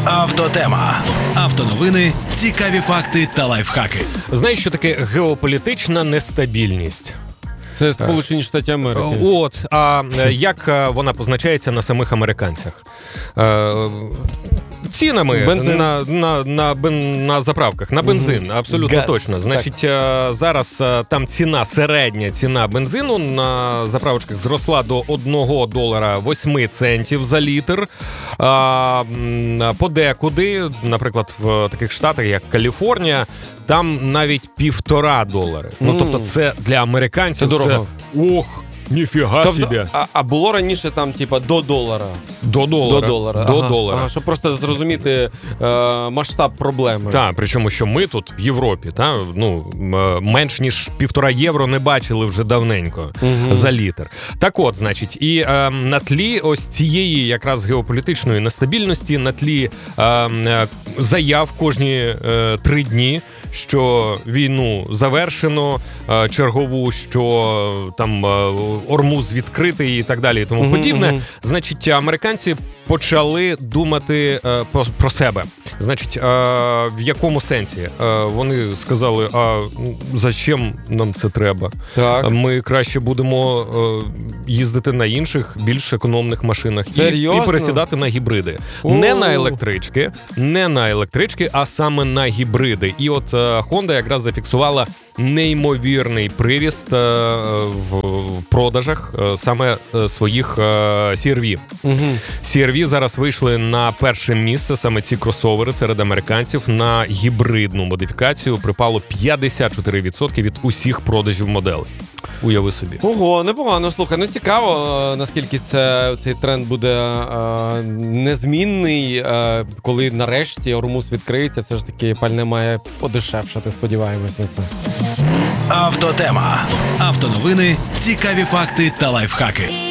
Автотема. Автоновини, цікаві факти та лайфхаки. Знаєш, що таке геополітична нестабільність? Це Сполучені Штати Америки. А як вона позначається на самих американцях? Цінами на заправках, на бензин, абсолютно Газ, точно. Значить, зараз там середня ціна бензину на заправочках зросла до $1.08 за літр. Подекуди, наприклад, в таких штатах, як Каліфорнія, там навіть $1.50. Ну, тобто це для американців це дорого. Ох, ніфіга собі. А було раніше там, типа, до $1? До долара. Ага, щоб просто зрозуміти масштаб проблеми. Так, причому, що ми тут в Європі, менш ніж $1.50 не бачили вже давненько за літр. Так от, значить, і на тлі ось цієї якраз геополітичної нестабільності, на тлі заяв кожні 3 дні, що війну завершено, чергову, що там Ормуз відкритий і так далі і тому подібне. Значить, американці почали думати про себе. Значить, в якому сенсі? Вони сказали, зачем нам це треба? Так. Ми краще будемо їздити на інших, більш економних машинах. І пересідати на гібриди. Не на електрички, а саме на гібриди. І от Honda якраз зафіксувала неймовірний приріст в продажах саме своїх CR-V. CR-V зараз вийшли на перше місце, саме ці кросовери серед американців. На гібридну модифікацію припало 54% від усіх продажів моделей. Уяви собі. Ого, непогано. Слухай, цікаво, наскільки цей тренд буде незмінний, коли нарешті Ормуз відкриється, все ж таки пальне має подешевшати, сподіваємось на це. Автотема. Автоновини, цікаві факти та лайфхаки.